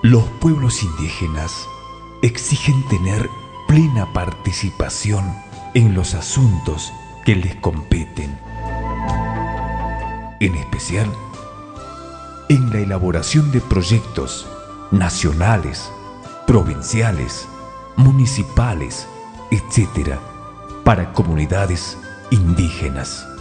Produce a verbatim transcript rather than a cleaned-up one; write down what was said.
Los pueblos indígenas exigen tener plena participación en los asuntos que les competen, en especial en la elaboración de proyectos nacionales, provinciales, municipales, etcétera, para comunidades indígenas.